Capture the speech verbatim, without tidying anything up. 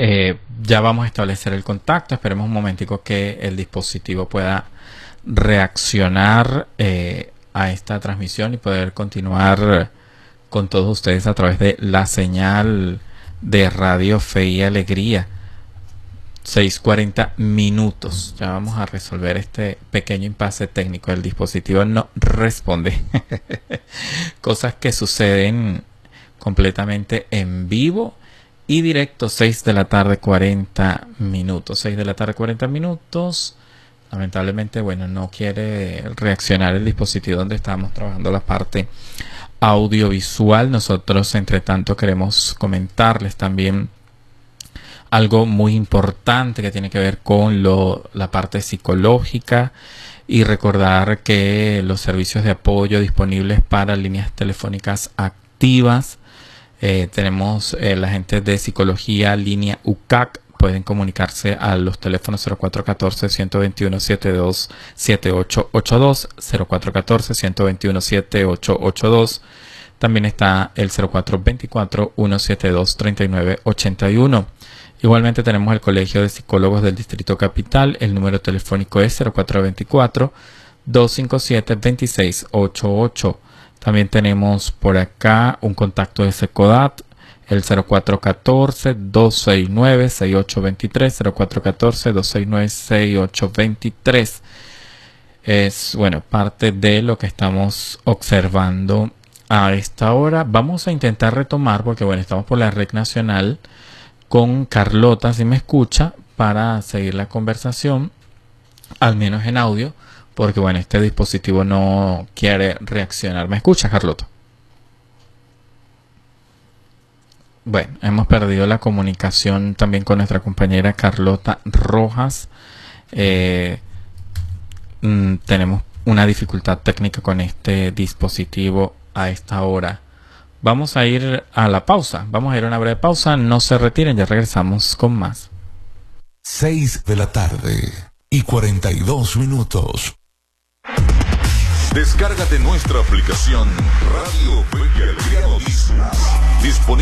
eh, ya vamos a establecer el contacto. Esperemos un momentico que el dispositivo pueda reaccionar eh, a esta transmisión y poder continuar con todos ustedes a través de la señal de Radio Fe y Alegría. seis cuarenta minutos. Ya vamos a resolver este pequeño impasse técnico. El dispositivo no responde. Cosas que suceden completamente en vivo y directo. Seis de la tarde, cuarenta minutos. seis de la tarde, cuarenta minutos. Lamentablemente, bueno, no quiere reaccionar el dispositivo donde estamos trabajando la parte audiovisual. Nosotros, entre tanto, queremos comentarles también algo muy importante que tiene que ver con lo, la parte psicológica, y recordar que los servicios de apoyo disponibles para líneas telefónicas activas, eh, tenemos eh, la gente de psicología línea U C A C, pueden comunicarse a los teléfonos cero cuatro uno cuatro, uno dos uno, siete dos siete ocho ocho dos, cero cuatro uno cuatro, uno dos uno, siete ocho ocho dos. También está el cero cuatro dos cuatro, uno siete dos, tres nueve ocho uno. Igualmente tenemos el Colegio de Psicólogos del Distrito Capital. El número telefónico es cero cuatro dos cuatro, dos cinco siete, dos seis ocho ocho. También tenemos por acá un contacto de Secodat, el cero cuatro uno cuatro, dos seis nueve, seis ocho dos tres, cero cuatro uno cuatro, dos seis nueve, seis ocho dos tres. Es, bueno, parte de lo que estamos observando a esta hora. Vamos a intentar retomar, porque bueno, estamos por la red nacional con Carlota, si me escucha, para seguir la conversación, al menos en audio, porque bueno, este dispositivo no quiere reaccionar. ¿Me escucha, Carlota? Bueno, hemos perdido la comunicación también con nuestra compañera Carlota Rojas. Eh, mm, tenemos una dificultad técnica con este dispositivo a esta hora. Vamos a ir a la pausa. Vamos a ir a una breve pausa. No se retiren, ya regresamos con más. seis de la tarde y cuarenta y dos minutos. Descárgate nuestra aplicación Radio Fe y Alegría Noticias. Disponible